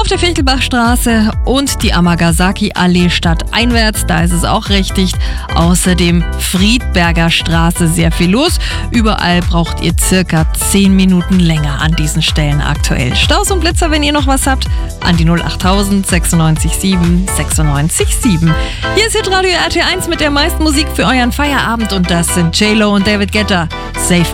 Auf der Fichtelbachstraße und die Amagasaki-Allee stadteinwärts, da ist es auch recht dicht. Außerdem Friedberger Straße, sehr viel los. Überall braucht ihr circa 10 Minuten länger an diesen Stellen aktuell. Staus und Blitzer, wenn ihr noch was habt, an die 08000 96 7 96 7. Hier ist Hitradio RT1 mit der meisten Musik für euren Feierabend und das sind J-Lo und David Guetta. Save